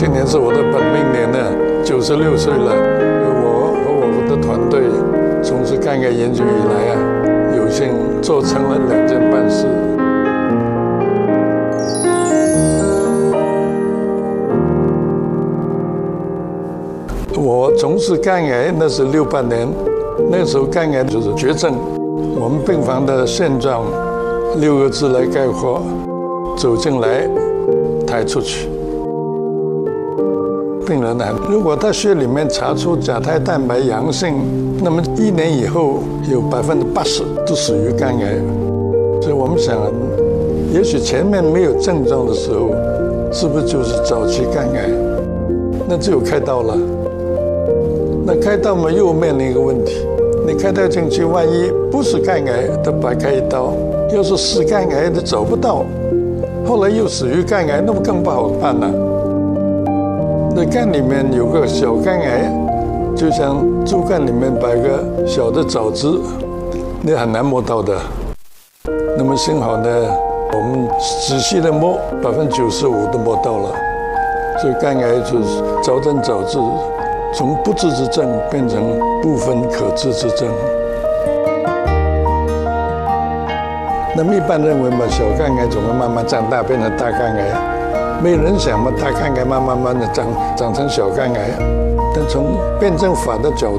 今年是我的本命年呢，96岁了。我和我的团队从事肝癌研究以来有幸做成了2件半事。我从事肝癌那是68年，那时候肝癌就是绝症。我们病房的现状6个字来概括：走进来，抬出去。病人呢，如果他血里面查出甲胎蛋白阳性，那么1年以后有80%都属于肝癌。所以我们想，也许前面没有症状的时候，是不是就是早期肝癌？那只有开刀了。那开刀嘛，又面临一个问题：你开刀进去，万一不是肝癌，他白开一刀；要是是肝癌，他找不到，后来又死于肝癌，那么更不好办了。那肝里面有个小肝癌，就像猪肝里面摆个小的枣子，你很难摸到的。那么幸好呢，我们仔细的摸，95%都摸到了。所以肝癌就是早诊早治，从不治之症变成部分可治之症。那么一般认为嘛，小肝癌总会慢慢长大变成大肝癌，没人想嘛，大肝癌慢慢的长成小肝癌。但从辩证法的角